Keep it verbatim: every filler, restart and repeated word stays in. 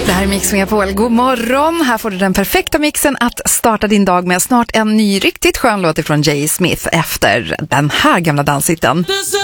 Det här är Mix Megapol. God morgon. Här får du den perfekta mixen att starta din dag med. Snart en ny riktigt skön låt ifrån Jay Smith efter den här gamla danshitten.